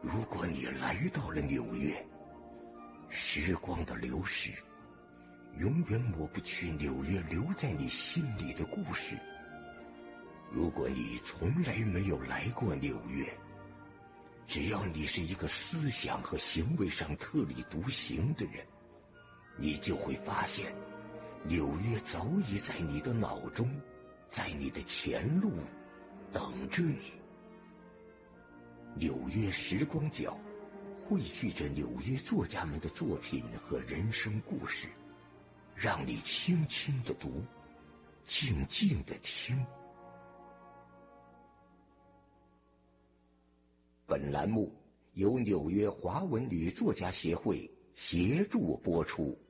如果你来到了纽约，时光的流逝永远抹不去纽约留在你心里的故事。如果你从来没有来过纽约，只要你是一个思想和行为上特立独行的人，你就会发现纽约早已在你的脑中，在你的前路等着你。纽约时光角汇聚着纽约作家们的作品和人生故事，让你轻轻地读，静静地听。本栏目由纽约华文女作家协会协助播出。